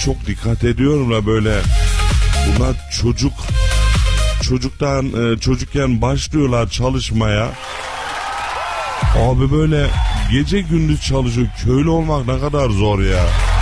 çok dikkat ediyorum da böyle bunlar çocukken başlıyorlar çalışmaya. Abi böyle gece gündüz çalışıyor. Köylü olmak ne kadar zor ya.